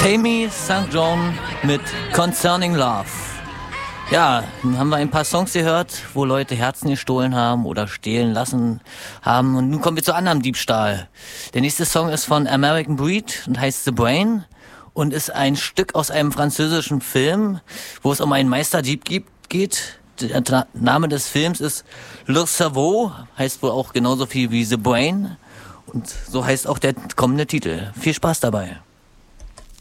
Tammy St. John mit Concerning Love. Ja, nun haben wir ein paar Songs gehört, wo Leute Herzen gestohlen haben oder stehlen lassen haben. Und nun kommen wir zu anderem Diebstahl. Der nächste Song ist von American Breed und heißt The Brain und ist ein Stück aus einem französischen Film, wo es um einen Meisterdieb geht. Der Name des Films ist Le Cerveau, heißt wohl auch genauso viel wie The Brain. Und so heißt auch der kommende Titel. Viel Spaß dabei.